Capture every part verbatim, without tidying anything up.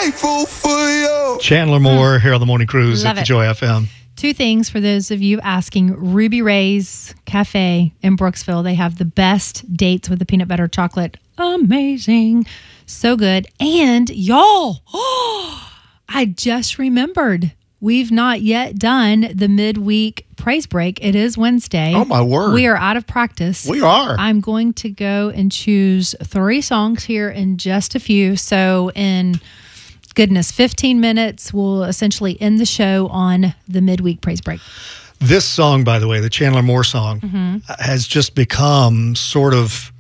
grateful for you. Chandler Moore here on the Morning Cruise Love at the it. Joy F M. Two things for those of you asking. Ruby Ray's Cafe in Brooksville. They have the best dates with the peanut butter chocolate. Amazing. So good. And y'all, oh, I just remembered. We've not yet done the midweek praise break. It is Wednesday. Oh, my word. We are out of practice. We are. I'm going to go and choose three songs here in just a few. So in, goodness, fifteen minutes, we'll essentially end the show on the midweek praise break. This song, by the way, the Chandler Moore song, Mm-hmm. has just become sort of,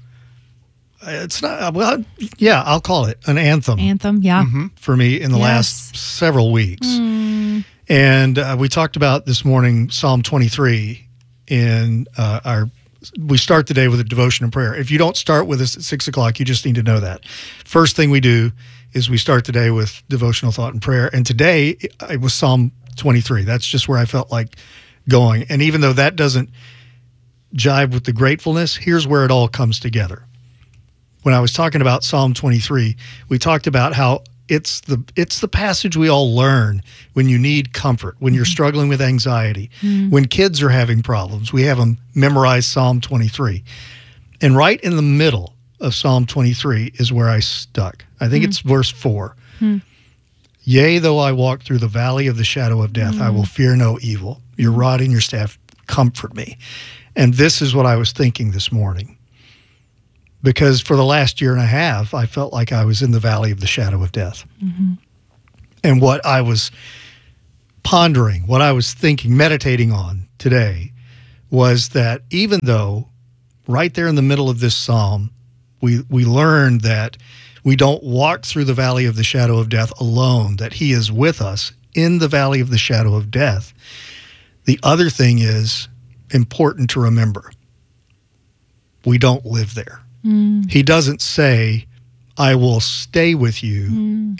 it's not, well, yeah, I'll call it an anthem Anthem, yeah. for me in the Yes. last several weeks. Mm. And uh, we talked about this morning Psalm twenty-three in uh, our, we start the day with a devotion and prayer. If you don't start with us at six o'clock, you just need to know that. First thing we do is we start the day with devotional thought and prayer. And today it, it was Psalm twenty-three. That's just where I felt like going. And even though that doesn't jive with the gratefulness, here's where it all comes together. When I was talking about Psalm twenty-three, we talked about how it's the it's the passage we all learn when you need comfort, when you're struggling with anxiety, when kids are having problems. We have them memorize Psalm twenty-three. And right in the middle of Psalm twenty-three is where I stuck. I think it's verse four. Yea, though I walk through the valley of the shadow of death, I will fear no evil. Your rod and your staff comfort me. And this is what I was thinking this morning. Because for the last year and a half, I felt like I was in the valley of the shadow of death. Mm-hmm. And what I was pondering, what I was thinking, meditating on today was that even though right there in the middle of this psalm, we, we learned that we don't walk through the valley of the shadow of death alone, that he is with us in the valley of the shadow of death. The other thing is important to remember. We don't live there. Mm. He doesn't say, I will stay with you